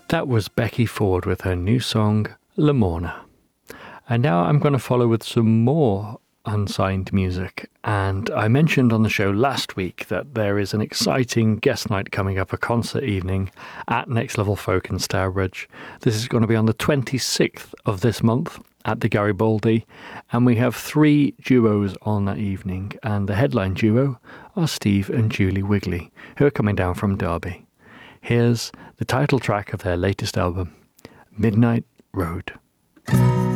That was Becky Ford with her new song, Lamorna. And now I'm going to follow with some more unsigned music. And I mentioned on the show last week that there is an exciting guest night coming up, a concert evening at Next Level Folk in Stourbridge. This is going to be on the 26th of this month at the Garibaldi. And we have 3 duos on that evening. And the headline duo are Steve and Julie Wigley, who are coming down from Derby. Here's the title track of their latest album, Midnight Road.